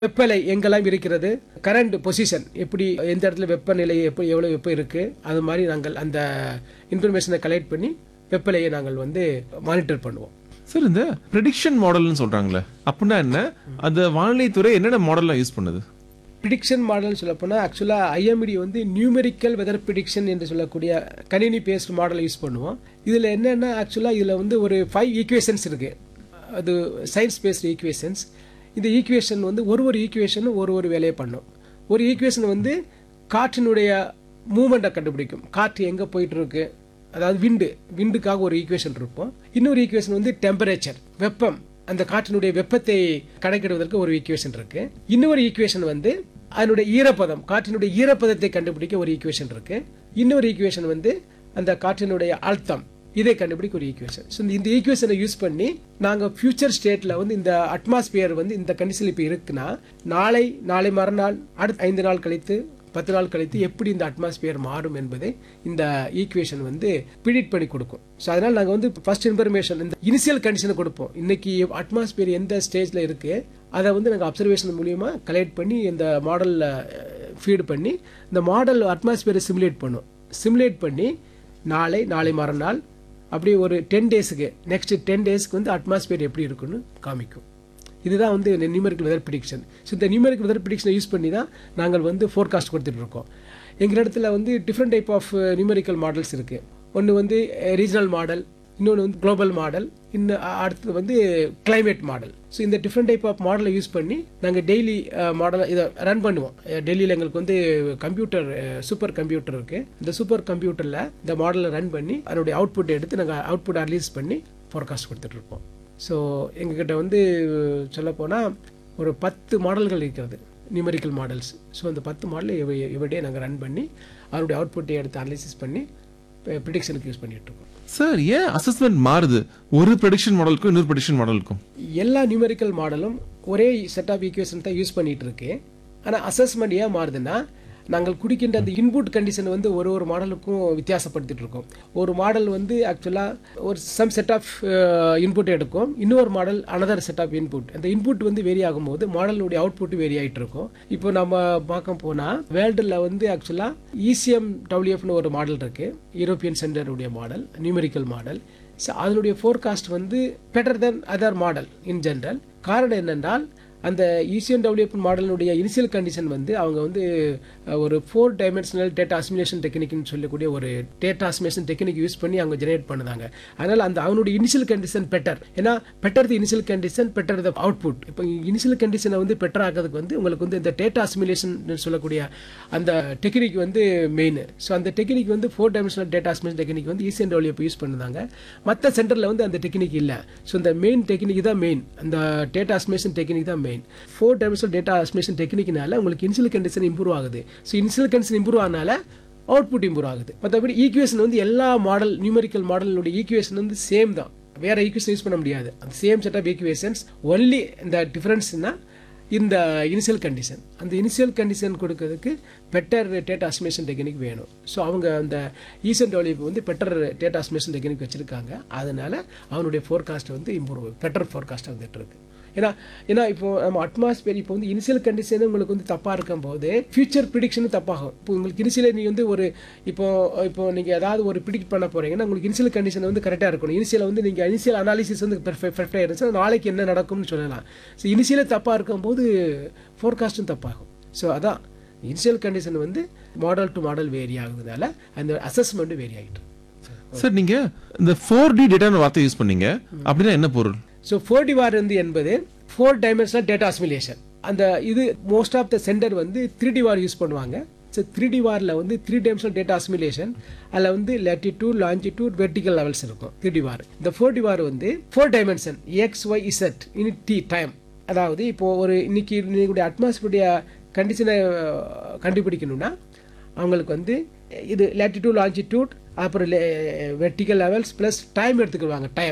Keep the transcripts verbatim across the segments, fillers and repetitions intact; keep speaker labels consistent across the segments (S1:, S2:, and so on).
S1: வெப்பநிலை எங்கெல்லாம் இருக்கிறது, கரண்ட் பொசிஷன் எப்படி, எந்த இடத்துல வெப்பநிலை எப்படி எவ்வளவு வெப்பம் இருக்கு, அது மாதிரி நாங்கள் அந்த இன்ஃபர்மேஷனை கலெக்ட் பண்ணி வெப்பநிலையை நாங்கள் வந்து மானிட்டர் பண்ணுவோம்.
S2: சார், இந்த ப்ரெடிக்ஷன் மாடல்னு சொல்றாங்களே, அப்படின்னா என்ன? அந்த வானிலைத்துறை என்னென்ன மாடல்லாம் யூஸ் பண்ணுது?
S1: ப்ரிடிக்ஷன் மாடல்னு சொல்ல போனால் ஆக்சுவலாக ஐஎம்டி வந்து நியூமெரிக்கல் வெதர் ப்ரிடிக்ஷன் என்று சொல்லக்கூடிய கணினி பேஸ்ட் மாடலை யூஸ் பண்ணுவோம். இதில் என்னென்னா ஆக்சுவலாக இதில் வந்து ஒரு ஃபைவ் ஈக்குவேஷன்ஸ் இருக்குது. அது சயின்ஸ் பேஸ்டு ஈக்குவேஷன்ஸ். இந்த ஈக்குவேஷன் வந்து ஒரு ஒரு ஈக்குவேஷனும் ஒரு ஒரு வேலையை பண்ணும். ஒரு ஈக்குவேஷன் வந்து காற்றினுடைய மூமெண்ட்டை கண்டுபிடிக்கும், காற்று எங்கே போயிட்டு இருக்கு, அதாவது விண்டு விண்டுக்காக ஒரு ஈக்குவேஷன் இருக்கும். இன்னொரு ஈக்குவேஷன் வந்து டெம்பரேச்சர், வெப்பம், அந்த காற்றினுடைய வெப்பத்தை கணக்கிடுவதற்கு ஒரு ஈக்குவேஷன் இருக்கு. இன்னொரு ஈக்குவேஷன் வந்து அதனுடைய ஈரப்பதம், காற்றினுடைய ஈரப்பதத்தை கண்டுபிடிக்க ஒரு ஈக்குவேஷன் இருக்கு. இன்னொரு ஈக்குவேஷன் வந்து அந்த காற்றினுடைய அழுத்தம், இதை கண்டுபிடிக்க ஒரு ஈக்குவேஷன். ஸோ இந்த ஈக்குவேஷனை யூஸ் பண்ணி நாங்கள் ஃபியூச்சர் ஸ்டேட்டில் வந்து இந்த அட்மாஸ்பியர் வந்து இந்த கண்டிஷன் இப்போ இருக்குன்னா நாளை நாளை மறுநாள் அடுத்த ஐந்து நாள் கழித்து பத்து நாள் கழித்து எப்படி இந்த அட்மாஸ்பியர் மாறும் என்பதை இந்த ஈக்குவேஷன் வந்து ப்ரிடிக்ட் பண்ணி கொடுக்கும். ஸோ அதனால் நாங்கள் வந்து ஃபர்ஸ்ட் இன்ஃபர்மேஷன் இந்த இனிஷியல் கண்டிஷனை கொடுப்போம். இன்னைக்கு அட்மாஸ்பியர் எந்த ஸ்டேஜில் இருக்கு அதை வந்து நாங்கள் அப்சர்வேஷன் மூலியமாக கலெக்ட் பண்ணி இந்த மாடலில் ஃபீட் பண்ணி இந்த மாடல் அட்மாஸ்பியரை சிமுலேட் பண்ணும். சிமுலேட் பண்ணி நாளை நாளை மறுநாள் அப்படி ஒரு டென் டேஸுக்கு நெக்ஸ்ட் டென் டேஸ்க்கு வந்து அட்மாஸ்பியர் எப்படி இருக்குன்னு காமிக்கும். இதுதான் வந்து நியூமெரிக்கல் வெதர் ப்ரிடிக்ஷன். ஸோ இந்த நியூமெரிக்கல் வெதர் ப்ரிடிக்ஷனை யூஸ் பண்ணி தான் நாங்கள் வந்து ஃபோர்காஸ்ட் கொடுத்துட்டு இருக்கோம். எங்கள் இடத்துல வந்து different type of numerical models இருக்குது. ஒன்று வந்து ரீஜனல் மாடல், இன்னொன்று வந்து குளோபல் மாடல், இன்னும் அடுத்தது வந்து கிளைமேட் மாடல். ஸோ இந்த டிஃப்ரெண்ட் டைப் ஆஃப் மாடலை யூஸ் பண்ணி நாங்கள் டெய்லி மாடலை இதை ரன் பண்ணுவோம். டெல்லியில் எங்களுக்கு வந்து கம்ப்யூட்டர் சூப்பர் கம்ப்யூட்டர் இருக்குது. இந்த சூப்பர் கம்ப்யூட்டரில் இந்த மாடலை ரன் பண்ணி அதனுடைய அவுட்புட் எடுத்து நாங்கள் அவுட்புட் அனலைஸ் பண்ணி ஃபோர்காஸ்ட் கொடுத்துட்ருப்போம். ஸோ எங்ககிட்ட வந்து சொல்லப்போனால் ஒரு பத்து மாடல்கள் இருக்கிறது, நியூமெரிக்கல் மாடல்ஸ். ஸோ அந்த பத்து மாடலை எவ்ரிடே நாங்கள் ரன் பண்ணி அதனுடைய அவுட்புட்டை எடுத்து அனலைசிஸ் பண்ணி ப்ரிடிக்ஷனுக்கு யூஸ் பண்ணிட்டு இருக்கோம்.
S2: சார், ஏன் அசஸ்மெண்ட் மாறுது ஒரு ப்ரெடிக்ஷன் மாடலுக்கும் இன்னொரு ப்ரெடிக்ஷன் மாடலுக்கும்?
S1: எல்லா நியூமெரிக்கல் மாடலும் ஒரே செட் ஆஃப் ஈக்குவேஷன் தான் யூஸ் பண்ணிட்டு இருக்கு. ஆனால் அசஸ்மெண்ட் ஏன் மாறுதுன்னா நாங்கள் குடிக்கின்ற அந்த இன்புட் கண்டிஷன் வந்து ஒரு ஒரு மாடலுக்கும் வித்தியாசப்படுத்திட்டு இருக்கோம். ஒரு மாடல் வந்து ஆக்சுவலாக ஒரு சம் செட் ஆஃப் இன்புட் எடுக்கும், இன்னொரு model another set of input. அந்த இன்புட் வந்து வேரி ஆகும்போது மாடலுடைய அவுட்புட் வேரி ஆகிட்டு இருக்கும். இப்போ நம்ம பார்க்க போனால் வேர்ல்டில் வந்து ஆக்சுவலாக இசிஎம் டபிள்யூஎஃப்னு ஒரு மாடல் இருக்கு, European சென்டருடைய model, numerical model. So அதனுடைய ஃபோர்காஸ்ட் வந்து better then other model in general. காரணம் என்னென்றால் அந்த இசிஎம் டபிள்யூஎஃப் மாடலினுடைய இனிஷியல் கண்டிஷன் வந்து அவங்க வந்து ஒரு ஃபோர் டைமென்ஷனல் டேட்டா அசிமுலேஷன் டெக்னிக்னு சொல்லக்கூடிய ஒரு டேட்டா அசிமுலேஷன் டெக்னிக் யூஸ் பண்ணி அவங்க ஜெனரேட் பண்ணுறாங்க. அதனால் அந்த அவனுடைய இனிஷியல் கண்டிஷன் பெட்டர். ஏன்னா பெட்டர் தி இனிஷியல் கண்டிஷன் பெட்டர் த அவுட்புட். இப்போ இனிஷியல் கண்டிஷனை வந்து பெட்டர் ஆகிறதுக்கு வந்து உங்களுக்கு வந்து இந்த டேட்டா அசிமுலேஷன் சொல்லக்கூடிய அந்த டெக்னிக் வந்து மெயின். ஸோ அந்த டெக்னிக் வந்து four dimensional data assimilation technique வந்து இசிஎம் டபிள்யூஎஃப் யூஸ் பண்ணுறாங்க. மற்ற சென்டரில் வந்து அந்த டெக்னிக் இல்லை. ஸோ இந்த மெயின் டெக்னிக் தான் மெயின், அந்த டேட்டா அசிமுலேஷன் டெக்னிக் தான் main. Four dimensional data assimilation டெக்னிக்னால உங்களுக்கு இனிஷியல் கண்டிஷன் இம்ப்ரூவ் ஆகுது. ஸோ இனிஷியல் கண்டிஷன் இம்ப்ரூவ் ஆனால அவுட்புட் இம்ப்ரூவ் ஆகுது. மற்றபடி ஈக்குவேஷன் வந்து எல்லா மாடல் நியூமெரிக்கல் மாடலுடைய ஈக்குவேஷன் வந்து சேம் தான், வேற ஈக்குவேஷன் யூஸ் பண்ண முடியாது. அந்த same set of equations, only இந்த டிஃபரன்ஸ்னா இந்த இனிஷியல் கண்டிஷன். அந்த இனிஷியல் கண்டிஷன் கொடுக்கறதுக்கு பெட்டர் டேட்டா அசிமுலேஷன் டெக்னிக் வேணும். ஸோ அவங்க அந்த ஈசன் டெவலப் வந்து பெட்டர் டேட்டா அசிமுலேஷன் டெக்னிக் வச்சிருக்காங்க. அதனால அவனுடைய ஃபோர்காஸ்ட் வந்து இம்ப்ரூவ், பெட்டர் ஃபோர்காஸ்ட் வந்துட்டு இருக்கு. ஏன்னா ஏன்னா இப்போ நம்ம அட்மாஸ்பியர் இப்போ வந்து இனிஷியல் கண்டிஷன் உங்களுக்கு வந்து தப்பாக இருக்கும் போது ஃபியூச்சர் ப்ரிடிக்ஷனும் தப்பாகும். இப்போ உங்களுக்கு இனிஷியல் நீ வந்து ஒரு இப்போ இப்போ நீங்கள் ஏதாவது ஒரு ப்ரிடிக்ட் பண்ண போறீங்கன்னா உங்களுக்கு இனிஷியல் கண்டிஷன் வந்து கரெக்டாக இருக்கணும். இனிஷியல் வந்து நீங்கள் இனிஷியல் அனாலிசிஸ் வந்து பெர்ஃபெக்டாக இருந்துச்சுன்னா நாளைக்கு என்ன நடக்கும்னு சொல்லலாம். ஸோ இனிஷியலே தப்பாக இருக்கும்போது ஃபோர்காஸ்ட்டும் தப்பாகும். ஸோ அதான் இனிஷியல் கண்டிஷன் வந்து மாடல் டு மாடல் வேரி ஆகுறதுனால அந்த அசஸ்மெண்ட் வேரி ஆகிட்டு.
S2: சார், நீங்க இந்த ஃபோர் டி டேட்டான்னு வார்த்தை யூஸ் பண்ணீங்க, அப்படின்னா என்ன பொருள்?
S1: ஸோ ஃபோர் டி வார் வந்து என்பது ஃபோர் டைமென்ஷனல் டேட்டா அசிமுலேஷன். அந்த இது மோஸ்ட் ஆஃப் த சென்டர் வந்து த்ரீ டி வார் யூஸ் பண்ணுவாங்க. ஸோ த்ரீ டி வாரில் வந்து த்ரீ டைமென்ஷனல் டேட்டா அசிமுலேஷன், அதில் வந்து லேட்டிடியூட், லாங்கிடியூட், வெர்டிகல் லெவல்ஸ் இருக்கும் த்ரீ டி வார். இந்த ஃபோர் டி வார் வந்து four dimension X Y Z in T time. அதாவது இப்போ ஒரு இன்னைக்கு இன்னைக்குடைய அட்மாஸ்பியருடைய கண்டிஷனை கண்டுபிடிக்கணும்னா அவங்களுக்கு வந்து இது லேட்டிடியூட், லாங்கிடியூட், அப்புறம் vertical levels plus time எடுத்துக்கிடுவாங்க. Time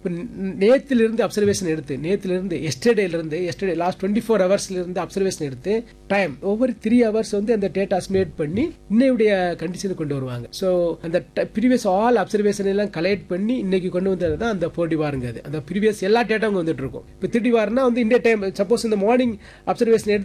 S1: இப்போ நேத்திலிருந்து அப்சர்வேஷன் எடுத்து நேத்திலிருந்து எஸ்டர்டேலேருந்து yesterday last twenty four ஹவர்ஸ்லேருந்து observation எடுத்து டைம் ஒவ்வொரு த்ரீ ஹவர்ஸ் வந்து அந்த டேட்டாஸ் மேட் பண்ணி இன்னையுடைய கண்டிஷனுக்கு கொண்டு வருவாங்க. ஸோ அந்த ப்ரீவியஸ் ஆல் அப்சர்வேஷன் எல்லாம் கலெக்ட் பண்ணி இன்னைக்கு கொண்டு வந்தது தான் அந்த ஃபோர்டி வாருங்க. அது அந்த ப்ரீவியஸ் எல்லா டேட்டாவும் வந்துட்டு இருக்கும். இப்போ தேர்ட்டி வாரனா வந்து இந்த டைம் சப்போஸ் இந்த மார்னிங் அப்சர்வேஷன் எடுத்து